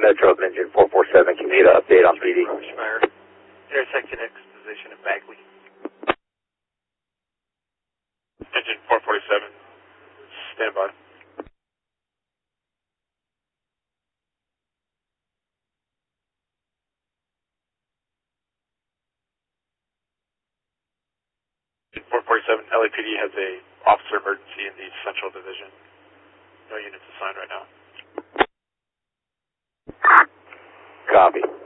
Metro Engine 447. Can you get an update on PD? Intersection exposition of Bagley. Engine 447. Stand by. Engine 447, LAPD has a officer emergency in the Central Division. No units assigned right now. Copy.